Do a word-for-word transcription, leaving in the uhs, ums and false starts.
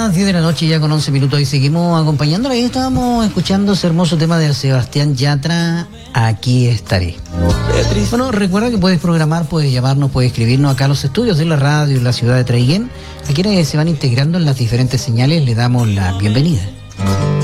las diez de la noche, ya con once minutos, y seguimos acompañándola. Ahí estábamos escuchando ese hermoso tema de Sebastián Yatra, Aquí estaré. Beatriz. Bueno, recuerda que puedes programar, puedes llamarnos, puedes escribirnos acá a los estudios de la radio en la ciudad de Traiguén. A quienes se van integrando en las diferentes señales, le damos la bienvenida.